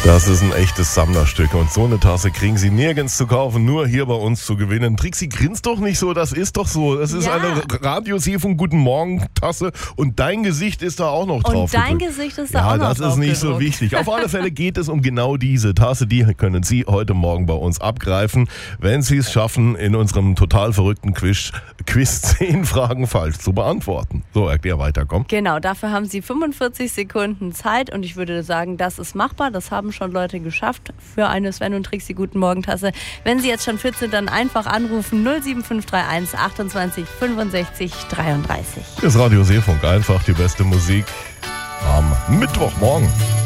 Das ist ein echtes Sammlerstück und so eine Tasse kriegen Sie nirgends zu kaufen, nur hier bei uns zu gewinnen. Trixi, grinst doch nicht so, das ist doch so. Das ist eine Radios von Guten Morgen Tasse und dein Gesicht ist da auch noch drauf. Und dein Gesicht ist da auch noch drauf. Ja, das ist nicht so wichtig. Auf alle Fälle geht es um genau diese Tasse, die können Sie heute Morgen bei uns abgreifen, wenn Sie es schaffen, in unserem total verrückten Quiz 10 Fragen falsch zu beantworten. So, erklär weiter, komm. Genau, dafür haben Sie 45 Sekunden Zeit und ich würde sagen, das ist machbar. Das haben schon Leute geschafft für eine Sven und Trixi Guten Morgen Tasse. Wenn Sie jetzt schon fit sind, dann einfach anrufen 07531 28 65 33. Das Radio Seefunk, einfach die beste Musik am Mittwochmorgen.